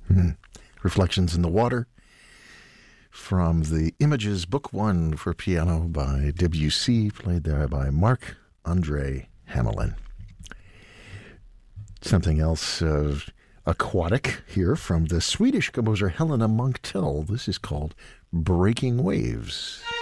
Reflections in the Water from the Images, Book 1 for piano by Debussy, played there by Marc-André Hamelin. Something else aquatic here from the Swedish composer Helena Munktell. This is called Breaking Waves.